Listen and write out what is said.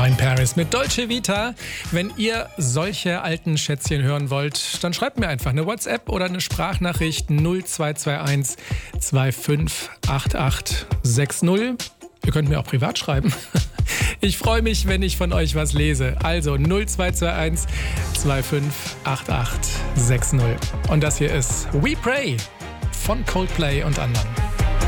Calvin Harris mit Dolce Vita. Wenn ihr solche alten Schätzchen hören wollt, dann schreibt mir einfach eine WhatsApp oder eine Sprachnachricht 0221 258860. Ihr könnt mir auch privat schreiben. Ich freue mich, wenn ich von euch was lese. Also 0221 258860. Und das hier ist We Pray von Coldplay und anderen.